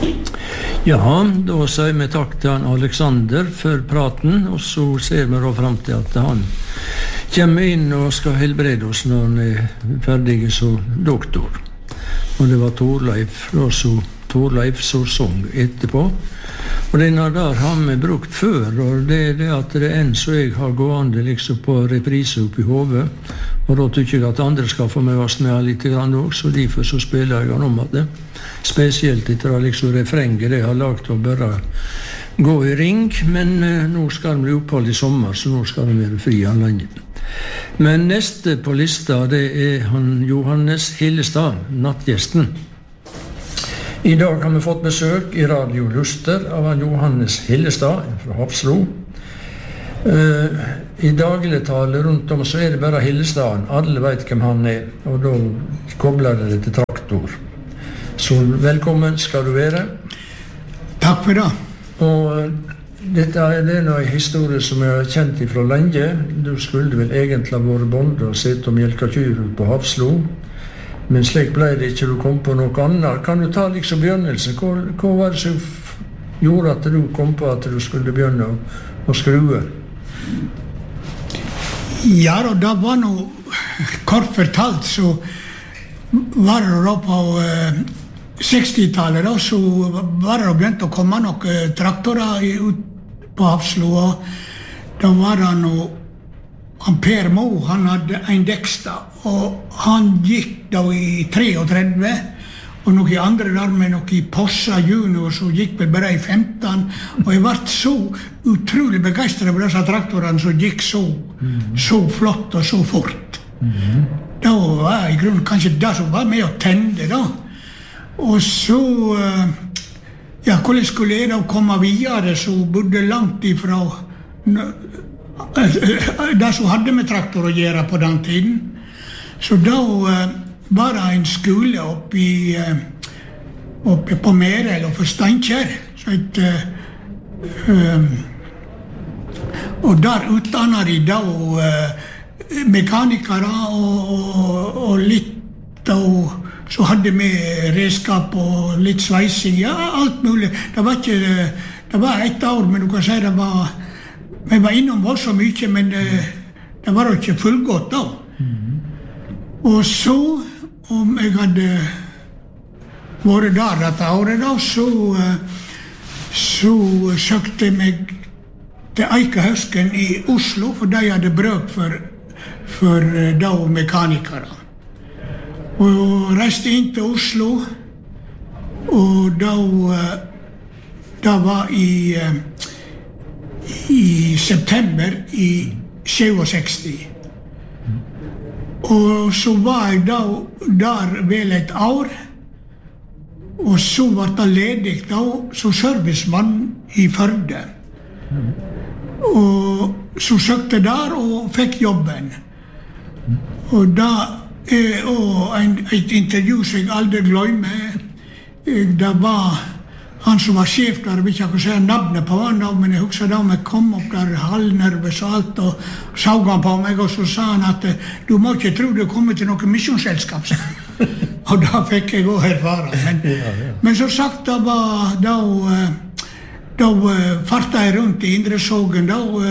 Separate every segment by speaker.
Speaker 1: Ja, da sier vi takk til han Alexander for praten, og så ser vi da frem til at han kommer inn og skal helbrede oss når han ferdig som doktor. Og det var Torleif som sang etterpå. Og denne der har vi brukt før, og det er det at det enn så jeg har gående liksom på reprise opp i hodet, og da tykker jeg at andre skal få med oss med litt grann også, så derfor så spiller jeg han om at det. Spesielt etter liksom refrenget det har lagt å bare gå i ring, men nå skal det bli opphold i sommer, så nå skal det være fri anledning. Men neste på lista, det er han Johannes Hillestad, nattgjesten. I dag har vi fått besøk i Radio Luster av han Johannes Hillestad fra Hafslo. I dagligtale rundt om så er det bare Hillestaden. Alle vet hvem han er, og da kobler det til traktor. Så velkommen skal du være.
Speaker 2: Takk for det.
Speaker 1: Og dette er en historie som jeg har kjent fra lenge. Du skulle vel egentlig ha vært bonde og sett og mjelka kyr på Hafslo. Men slik ble det ikke, du kom på noe annet. Kan du ta liksom begynnelsen? Hva var det som gjorde at du kom på at du skulle begynne å skrue?
Speaker 2: Ja, og det var noe kort fortalt, så var det da på 60-tallet, da, så var det begynt å komme noen traktorer ut på Hafslo, og da var det noe Per Mo, han hadde en Dexter, og han gikk da i 33, og noen andre der med noen Possa Junior, så gikk vel bare i 15, og jeg ble så utrolig begeistret på disse traktorene som gikk så flott og så fort. Da var i grunnen kanskje det som var med å tende da. Og så, ja, hvordan skulle jeg da komme videre, så bodde langt ifra det som hadde med traktor å gjøre på den tiden. Så da var det en skole oppe på Merel og for Steinkjer. Og der utdannet de da mekanikere og litt, og så hadde vi redskap og litt sveising, ja, alt mulig. Det var et år, men du kan si det var vi var innom så mye, men det var jo ikke fullgått da. Og så, om jeg hadde vært der dette året da, så søkte jeg meg til Eikehausken i Oslo, for de hadde bruk for da mekanikere. Og reiste inn til Oslo, og da var i september i 67. Og så var jeg der vel et år, og så var det ledig da, så servicemann i Førde. Og så søkte der og fikk jobben. Og da et intervju som jeg aldri glemmer, det var han som var sjef der, jeg vet ikke si navnet på han, men jeg husker da jeg kom opp der halvnervøs og alt, og så han på meg, og så sa han at du må ikke tro du kommer til noe misjonsselskap. Og da fikk jeg også erfare. Men så sagt, da fartet jeg rundt i Indresågen,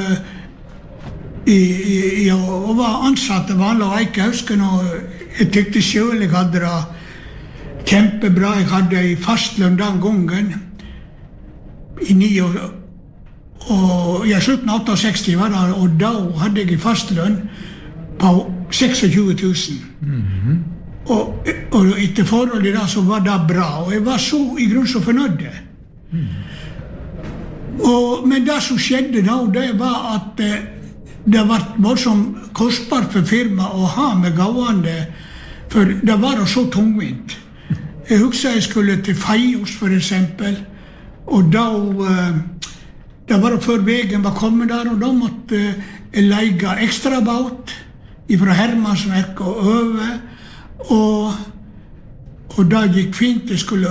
Speaker 2: og var ansatt vanlig av Eikehausken, og jeg tykte selv jeg hadde det kjempebra. Jeg hadde i fastlønn den gangen i 9 år, og jeg slutten av 68 var det, og da hadde jeg i fastlønn på 26 000. Og etter forholdet da så var det bra, og jeg var så i grunn så fornøyd. Men det som skjedde da, det var at det var voldsomt kostbart for firma å ha med gående, for det var så tungvint. Jeg husker jeg skulle til Feios for eksempel, og da var det før veien var kommet der, og da måtte jeg leie ekstra båt fra Hermansverk og øve, og da gikk fint. Jeg skulle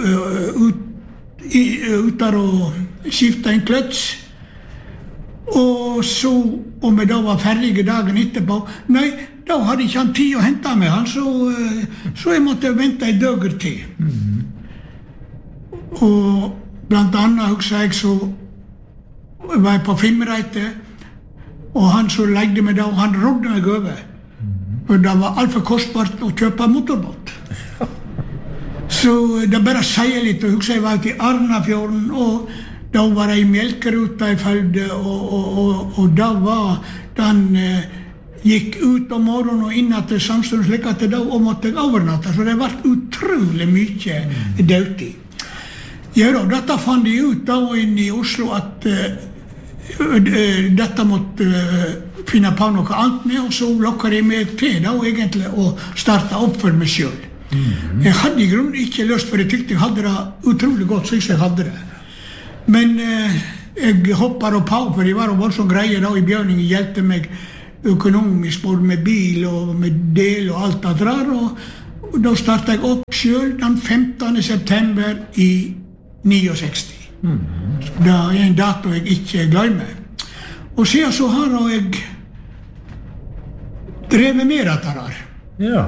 Speaker 2: ut der og skifte en kløts, og så, om jeg da var ferdig dagen etterpå, nei, da hadde ikke han tid å hente meg han, så jeg måtte vente en dager til. Og blant annet husker jeg så var jeg på Fimreite, og han som leide meg da, han rådde meg over. For det var alt for kostbart å kjøpe motorbåt. Så det bare sier litt, og husker jeg var ute i Arnafjorden, og da var jeg i Melkeruta i Følde, og da var den gikk ut om morgenen og inn til samstånd, slik at da måtte jeg overnatte, så det ble utrolig mye dødtid. Ja da, dette fant jeg ut da inne i Oslo at dette måtte finne på noe annet med, og så lokket jeg meg til da egentlig å starte opp for meg selv. Jeg hadde i grunnen ikke lyst, for jeg tykte jeg hadde det utrolig godt, synes jeg hadde det. Men jeg hoppet på, for jeg var jo voldsomt greie da i Bjørningen, hjelpte meg økonomisk, både med bil og med del og alt det der, og da startet jeg opp selv den 15. september i 69. Så det en dato jeg ikke glemmer. Og siden så har jeg drevet med dette der.
Speaker 1: Ja.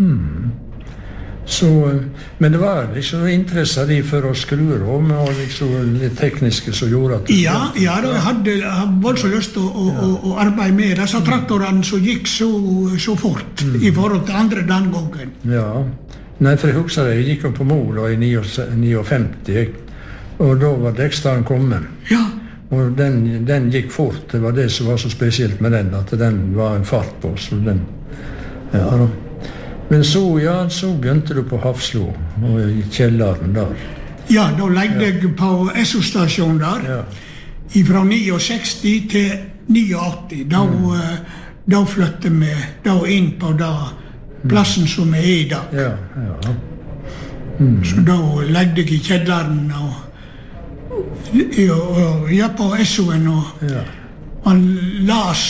Speaker 1: Så, men det var liksom interesse de for å skru om, og liksom litt tekniske som gjorde at...
Speaker 2: Ja, jeg hadde voldsomt lyst til å arbeide med disse traktorene som gikk så fort i forhold til andre den gangen.
Speaker 1: Ja, nei, for jeg husker det, jeg gikk på Mol i 59, og da var Dekstaren kommet.
Speaker 2: Ja.
Speaker 1: Og den gikk fort, det var det som var så spesielt med den, at den var en fart på, så den... Ja da. Men så begynte du på Hafslo, og i kjelleren der.
Speaker 2: Ja, da legde jeg på SO-stasjonen der, fra 69 til 89. Da flyttet vi da inn på plassen som vi i dag.
Speaker 1: Ja.
Speaker 2: Så da legde jeg i kjelleren, og jeg på SO-en, og han las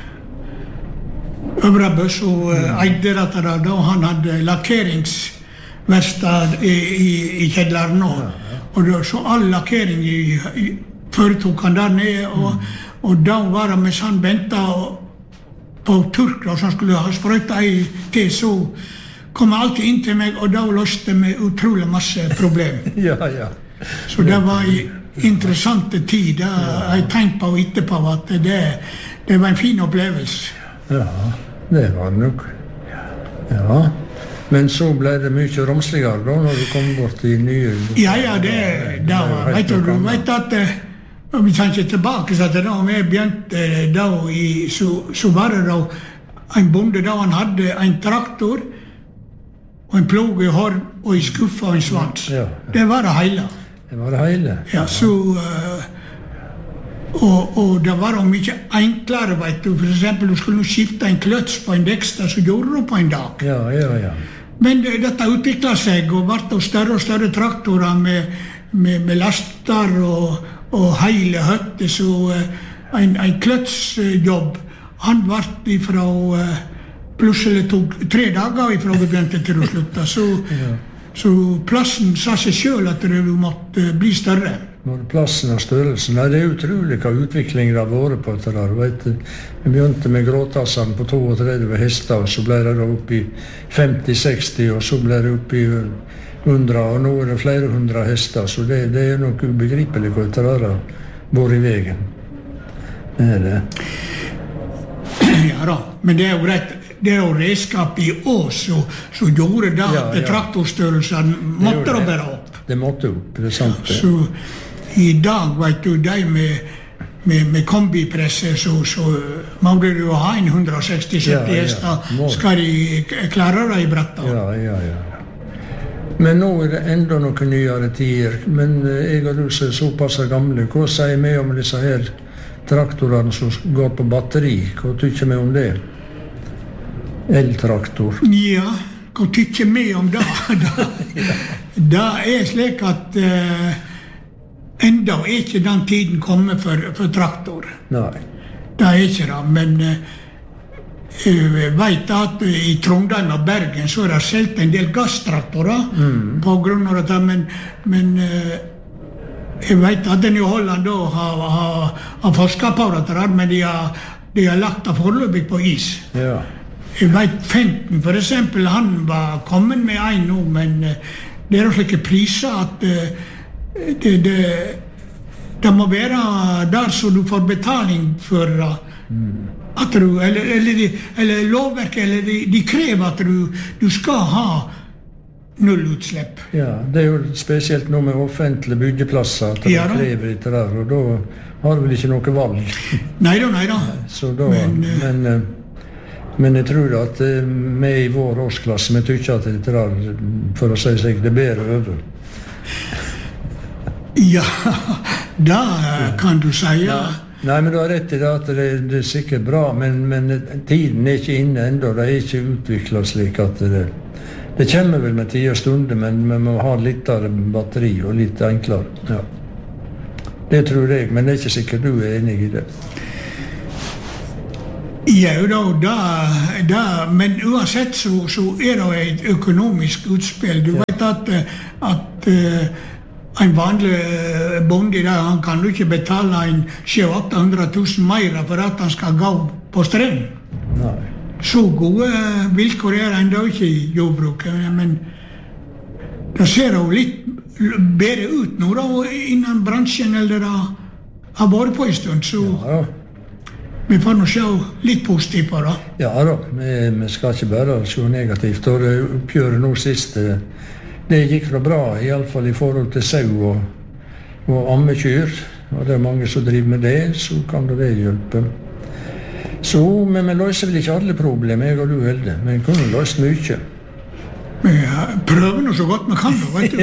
Speaker 2: Øvrebøs og eide dette da han hadde lakkeringsverkstad i kjelleren nå. Og så all lakkering foretok han der nede, og da var det mens han ventet på turk, så han skulle ha sprøyta til, så kom han alltid inn til meg, og da løste med utrolig masse problem.
Speaker 1: Ja.
Speaker 2: Så det var interessante tid, da jeg tenkte på etterpå at det var en fin opplevelse.
Speaker 1: Ja, det var det nok. Ja, men så ble det mye romsligere da, når du kom bort i nye...
Speaker 2: Ja, det var, vet at, vi tar ikke tilbake, så da vi begynte da, så var det da en bonde da han hadde en traktor, og en plog i hård, og en skuffe og en svans.
Speaker 1: Ja.
Speaker 2: Det var det hele.
Speaker 1: Det var det hele?
Speaker 2: Ja, så... Og det var jo mye enklere, vet du. For eksempel, du skulle skifte en kløts på en Dexter, så gjorde du på en dag.
Speaker 1: Ja.
Speaker 2: Men dette utviklet seg, og ble større og større traktorer med laster og hele høtter, så en kløtsjobb, han ble fra plutselig tok 3 dager fra vi begynte til å slutte. Så plassen sa seg selv at det måtte bli større.
Speaker 1: Både plassen og størrelsen. Nei, det er utrolig hva utviklingen har vært på dette der. Vet du, vi begynte med gråtassene på 32 hester, og så ble det da opp i 50-60, og så ble det opp i 100, og nå er det flere 100 hester, så det er nok ubegripelig hva dette der har vært i veien. Det er det.
Speaker 2: Ja da, men det er jo rett. Det er jo redskap i Ås som gjorde det at traktorstørrelsen måtte da bare opp.
Speaker 1: Det måtte opp, det er sant det.
Speaker 2: Så i dag, vet du, de med kombipresser, så må du jo ha en 160-70 hester, skal de klare det i brettet.
Speaker 1: Ja. Men nå er det enda noen nyere tider, men jeg og du er såpass gamle. Hva sier vi om disse her traktorene som går på batteri? Hva tykker vi om det? Eltraktor.
Speaker 2: Ja, hva tykker vi om det? Det er slik at enda er ikke den tiden kommet for traktor.
Speaker 1: Nei.
Speaker 2: Det er ikke det, men jeg vet at i Trondheim og Bergen så er det selv en del gasstraktorer på grunn av dette, men jeg vet at den i Holland da har forsket på dette, men de har lagt det foreløpig på is.
Speaker 1: Ja.
Speaker 2: Jeg vet Fenton, for eksempel, han var kommet med en nå, men det er jo slike priser at det må være der så du får betaling for at du, eller lovverket, eller de krever at du skal ha nullutslipp.
Speaker 1: Ja, det jo spesielt noe med offentlige byggeplasser, at de krever dette der, og da har du vel ikke noe valg.
Speaker 2: Neida.
Speaker 1: Så da, men jeg tror at vi i vår årsklasse, vi tykker at dette der, for å si seg, det bedre over.
Speaker 2: Ja, da kan du si, ja.
Speaker 1: Nei, men du har rett i det at det sikkert bra, men tiden ikke inne enda, det ikke utviklet slik at det kommer vel med tid og stunder, men vi må ha litt av batteri og litt enklere. Ja. Det tror jeg, men det ikke sikkert du enig i det.
Speaker 2: Ja, da, men uansett så det et økonomisk utspill. Du vet at en vanlig bonde der, han kan jo ikke betale 700-800 000 mer for at han skal gå på strøm.
Speaker 1: Nei.
Speaker 2: Så gode vilkår enda ikke i jordbruket, men det ser jo litt bedre ut nå da, innen bransjen eller det har vært på en stund, så vi får nå se litt positivt på det.
Speaker 1: Ja da, vi skal ikke bare se negativt, og det oppgjøret nå sist, det gikk da bra, i alle fall i forhold til sau og ammekyr, og det mange som driver med det, så kan det hjelpe. Så, men vi løser vel ikke alle problemer, jeg og du heldig, men vi kunne løst mye.
Speaker 2: Vi prøver nå så godt vi kan da, vet du.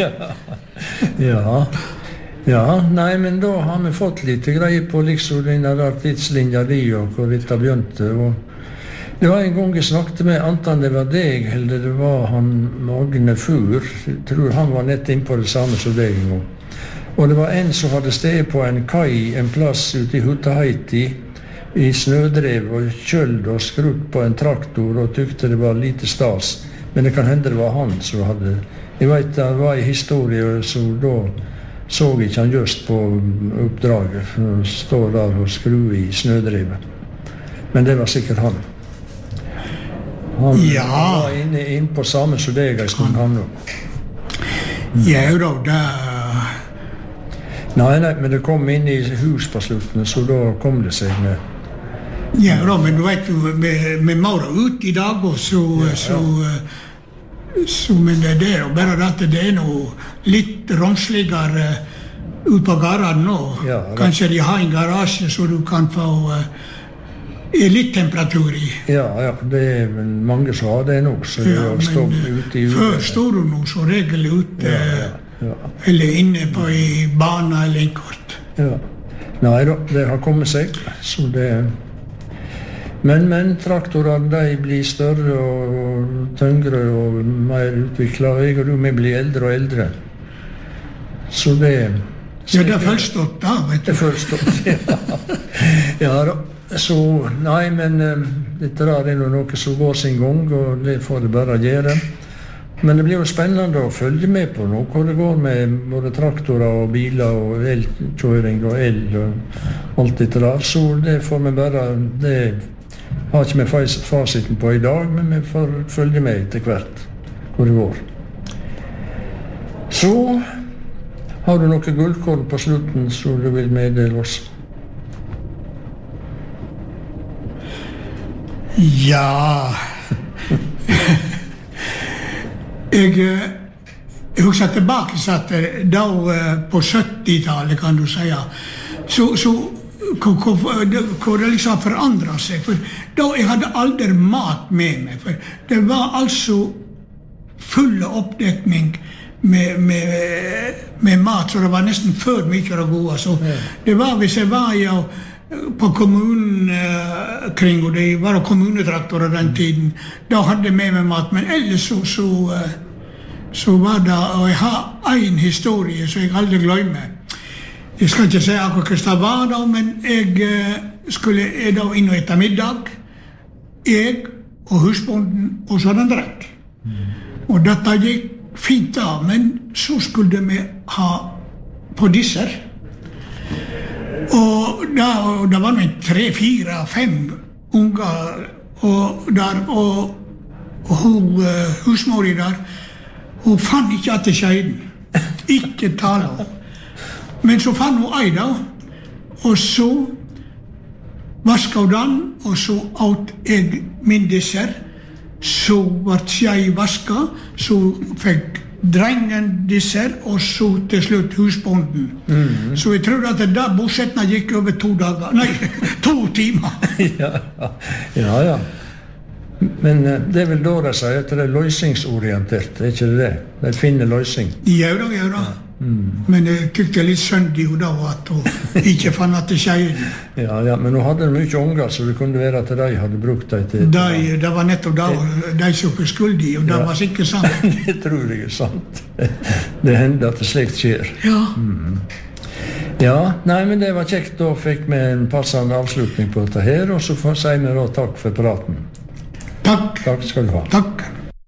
Speaker 1: Ja, nei, men da har vi fått litt greie på liksom denne der tidslinja di og hvor dette begynte, og det var en gang jeg snakket med, anten det var deg eller det var han Magne Fur, jeg tror han var nett inn på det samme som deg en gang. Og det var en som hadde sted på en kai, en plass ute i Hutaheiti, i snødrev og kjøld og skrutt på en traktor og tykte det var lite stas. Men det kan hende det var han som hadde... Jeg vet det var en historie, så da så ikke han just på oppdraget, for han står der og skruer i snødrevet. Men det var sikkert han. Han var inne på samme som deg en stund han da.
Speaker 2: Ja, da, det...
Speaker 1: Nei, men det kom inn i hus på slutten, så da kom det seg med.
Speaker 2: Ja, da, men du vet jo, vi må da ut i dag, og men det jo bare at det noe litt romsligere ut på garaden nå. Ja, kanskje de har en garasje så du kan få litt temperatur i.
Speaker 1: Ja, det vel mange som har det nå, så det stå ute i
Speaker 2: før står du nå så regel ute, eller inne på i bana eller en kort.
Speaker 1: Ja. Nei da, det har kommet seg, så det... Men traktorene de blir større og tyngre og mer utviklet. Jeg og du, vi blir eldre og eldre. Så det...
Speaker 2: Ja, det er fullstått da, vet du.
Speaker 1: Det er fullstått, ja. Ja da. Så, nei, men dette er noe som går sin gang, og det får det bare gjøre. Men det blir jo spennende å følge med på nå, hvor det går med både traktorer og biler og elkjøring og el og alt dette der. Så det får vi bare... Det har ikke vi fasiten på i dag, men vi får følge med etter hvert hvor det går. Så har du noe gullkorn på slutten som du vil meddele oss?
Speaker 2: Ja... Jeg husker tilbake at da på 70-tallet, kan du si, så hvor det liksom forandret seg. For da jeg hadde aldri mat med meg. For det var altså full oppdekning med mat, så det var nesten for mye av det gode. Så det var, hvis jeg var på kommunen kring, og det var kommunetraktorer den tiden, da hadde jeg med meg mat. Men ellers så var det, og jeg har en historie som jeg aldri glemmer. Jeg skal ikke si akkurat hva det var da, men jeg skulle da inn og ette middag. Jeg og husbonden og så den drekk. Og dette gikk fint da, men så skulle vi ha på disser. Og det var noen 3, 4, 5 unger og husmori der, hun fann ikke at det skjedde. Ikke tale om. Men så fann hun ei da, og så vasket hun den, og så åt jeg min dessert. Så ble jeg vasket, så fikk drengen dessert, og så til slutt husbonden. Så jeg tror at da bosettene gikk over 2 dager, nei, 2 timer.
Speaker 1: Ja. Men det vel da de sier at det løsningsorientert, ikke det? De finner løsning.
Speaker 2: Ja da. Men jeg tykte litt synd i henne da, at hun ikke fann at det skjedde.
Speaker 1: Ja, men hun hadde mye unger, så det kunne være at de hadde brukt dem til...
Speaker 2: Det var nettopp da, de som var skyldige, og det var sikkert sant.
Speaker 1: Det tror jeg sant. Det hender at det slikt skjer. Ja, nei, men det var kjekt. Da fikk vi en passende avslutning på dette her, og så sier vi da takk for praten.
Speaker 2: Takk.
Speaker 1: Takk skal du ha.
Speaker 2: Takk.